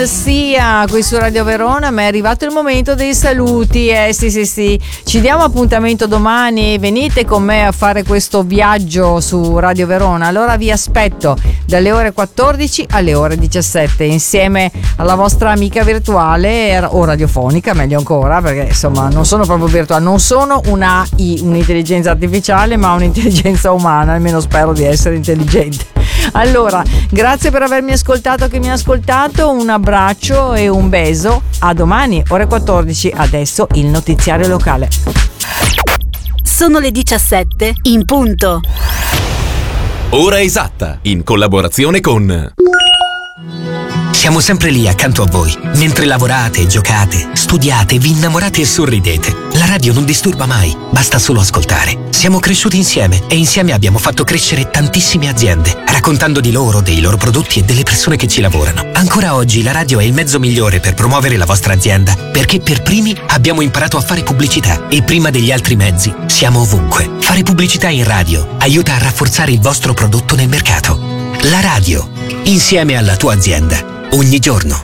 Sia qui su Radio Verona, ma è arrivato il momento dei saluti. Sì. Ci diamo appuntamento domani. Venite con me a fare questo viaggio su Radio Verona. Allora vi aspetto dalle ore 14 alle ore 17 insieme alla vostra amica virtuale o radiofonica, meglio ancora, perché insomma non sono proprio virtuale, non sono un'AI, un'intelligenza artificiale, ma un'intelligenza umana, almeno spero di essere intelligente. Allora, grazie per avermi ascoltato, che mi ha ascoltato, un abbraccio e un beso. A domani, ore 14. Adesso il notiziario locale. Sono le 17 in punto. Ora esatta, in collaborazione con... Siamo sempre lì accanto a voi, mentre lavorate, giocate, studiate, vi innamorate e sorridete. La radio non disturba mai, basta solo ascoltare. Siamo cresciuti insieme e insieme abbiamo fatto crescere tantissime aziende, raccontando di loro, dei loro prodotti e delle persone che ci lavorano. Ancora oggi la radio è il mezzo migliore per promuovere la vostra azienda, perché per primi abbiamo imparato a fare pubblicità e prima degli altri mezzi siamo ovunque. Fare pubblicità in radio aiuta a rafforzare il vostro prodotto nel mercato. La radio, insieme alla tua azienda. Ogni giorno.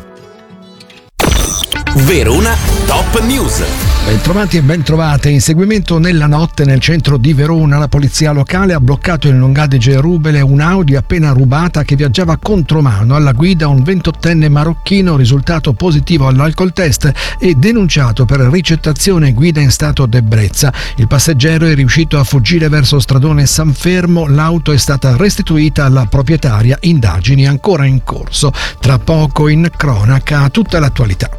Verona Top News. Bentrovati e bentrovate. Inseguimento nella notte nel centro di Verona. La polizia locale ha bloccato in Longadige Rubele un'Audi appena rubata che viaggiava contromano. Alla guida un 28enne marocchino, risultato positivo all'alcol test e denunciato per ricettazione guida in stato d'ebbrezza. Il passeggero è riuscito a fuggire verso stradone San Fermo. L'auto è stata restituita alla proprietaria. Indagini ancora in corso. Tra poco in cronaca tutta l'attualità.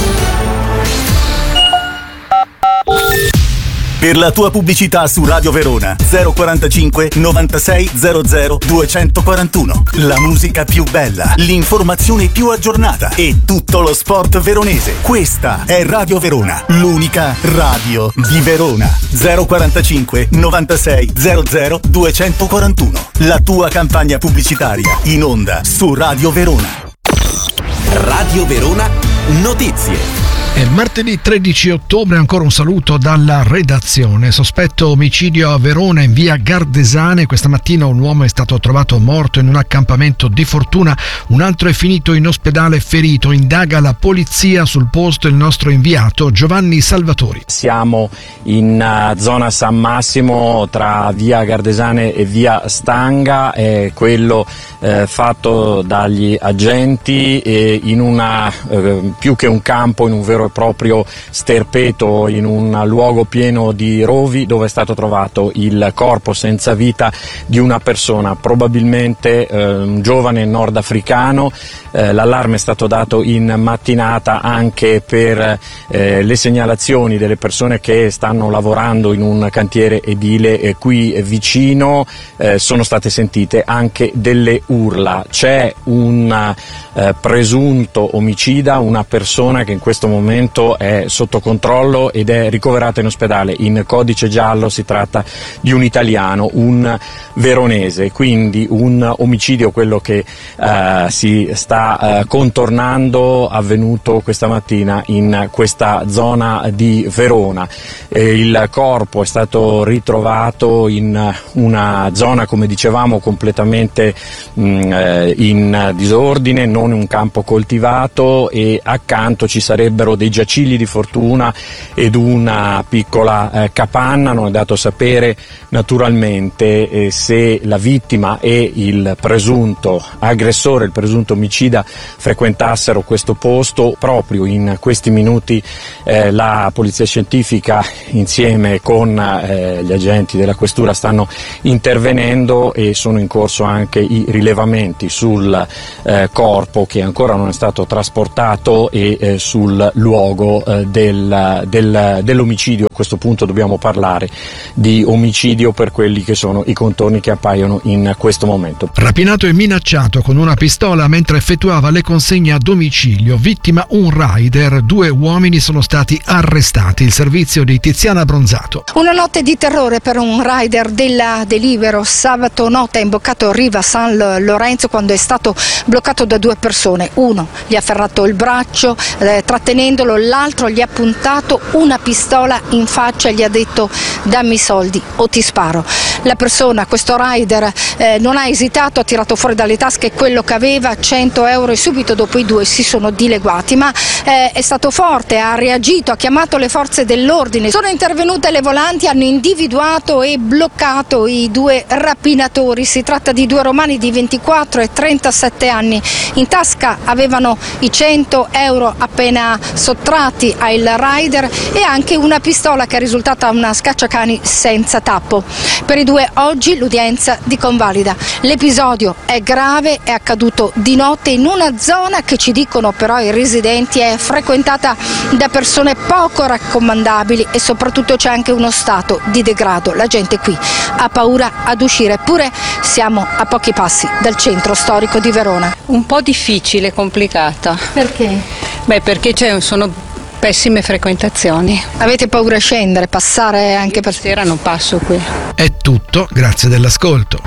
Per la tua pubblicità su Radio Verona 045 96 00 241. La musica più bella, l'informazione più aggiornata e tutto lo sport veronese. Questa è Radio Verona, l'unica radio di Verona. 045 96 00 241. La tua campagna pubblicitaria in onda su Radio Verona. Radio Verona Notizie. È martedì 13 ottobre, ancora un saluto dalla redazione. Sospetto omicidio a Verona in via Gardesane. Questa mattina un uomo è stato trovato morto in un accampamento di Fortuna, un altro è finito in ospedale ferito. Indaga la polizia sul posto il nostro inviato Giovanni Salvatori. Siamo in zona San Massimo tra via Gardesane e via Stanga, è quello fatto dagli agenti in una più che un campo, in un vero e proprio sterpeto, in un luogo pieno di rovi, dove è stato trovato il corpo senza vita di una persona, probabilmente un giovane nordafricano. L'allarme è stato dato in mattinata anche per le segnalazioni delle persone che stanno lavorando in un cantiere edile qui vicino. Sono state sentite anche delle urla. C'è un presunto omicida, una persona che in questo momento è sotto controllo ed è ricoverata in ospedale. In codice giallo si tratta di un italiano, un veronese, quindi un omicidio, quello che si sta contornando, avvenuto questa mattina in questa zona di Verona. Il corpo è stato ritrovato in una zona, come dicevamo, completamente in disordine, non in un campo coltivato, e accanto ci sarebbero dei giacigli di Fortuna ed una piccola capanna. Non è dato sapere naturalmente se la vittima e il presunto aggressore, il presunto omicida, frequentassero questo posto. Proprio in questi minuti la polizia scientifica insieme con gli agenti della questura stanno intervenendo e sono in corso anche i rilevamenti sul corpo, che ancora non è stato trasportato, e sul luogo dell'omicidio. A questo punto dobbiamo parlare di omicidio per quelli che sono i contorni che appaiono in questo momento. Rapinato e minacciato con una pistola mentre effettuava le consegne a domicilio. Vittima un rider, 2 uomini sono stati arrestati. Il servizio di Tiziana Bronzato. Una notte di terrore per un rider della Delibero. Sabato notte è imboccato Riva San Lorenzo quando è stato bloccato da 2 persone. Uno gli ha afferrato il braccio trattenendolo Vedendolo, l'altro gli ha puntato una pistola in faccia e gli ha detto: dammi i soldi o ti sparo. La persona, questo rider, non ha esitato, ha tirato fuori dalle tasche quello che aveva, 100 euro, e subito dopo i due si sono dileguati, ma è stato forte, ha reagito, ha chiamato le forze dell'ordine, sono intervenute le volanti, hanno individuato e bloccato i due rapinatori. Si tratta di due romani di 24 e 37 anni, in tasca avevano i 100 euro appena sottratti al rider e anche una pistola che è risultata una scacciacani senza tappo. Per i due oggi l'udienza di convalida. L'episodio è grave, è accaduto di notte in una zona che, ci dicono però i residenti, è frequentata da persone poco raccomandabili e soprattutto c'è anche uno stato di degrado. La gente qui ha paura ad uscire, eppure siamo a pochi passi dal centro storico di Verona. Un po' difficile, complicata. Perché? Perché sono pessime frequentazioni. Avete paura a scendere, passare anche per sera? Non passo qui. È tutto, grazie dell'ascolto.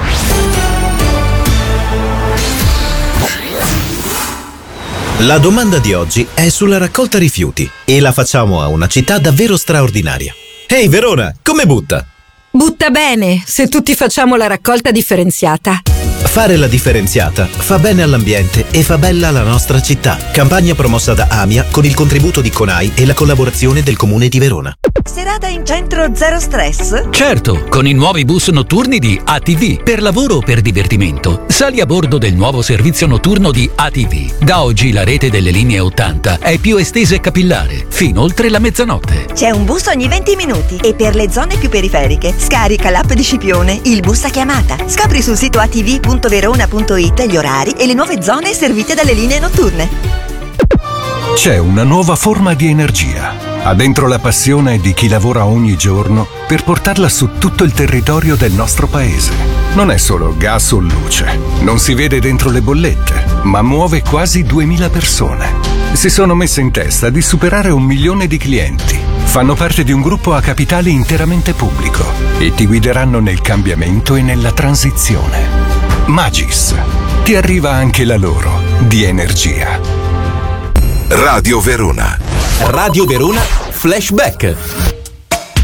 La domanda di oggi è sulla raccolta rifiuti e la facciamo a una città davvero straordinaria. Ehi Verona, come butta? Butta bene, se tutti facciamo la raccolta differenziata. Fare la differenziata fa bene all'ambiente e fa bella la nostra città. Campagna promossa da AMIA con il contributo di CONAI e la collaborazione del Comune di Verona. Serata in centro zero stress? Certo, con i nuovi bus notturni di ATV, per lavoro o per divertimento. Sali a bordo del nuovo servizio notturno di ATV. Da oggi la rete delle linee 80 è più estesa e capillare, fino oltre la mezzanotte. C'è un bus ogni 20 minuti e per le zone più periferiche scarica l'app di Scipione, il bus a chiamata. Scopri sul sito atv.verona.it gli orari e le nuove zone servite dalle linee notturne. C'è una nuova forma di energia. Ha dentro la passione di chi lavora ogni giorno per portarla su tutto il territorio del nostro paese. Non è solo gas o luce, non si vede dentro le bollette, ma muove quasi 2000 persone. Si sono messe in testa di superare 1 milione di clienti. Fanno parte di un gruppo a capitale interamente pubblico e ti guideranno nel cambiamento e nella transizione. Magis. Ti arriva anche la loro di energia. Radio Verona. Radio Verona Flashback.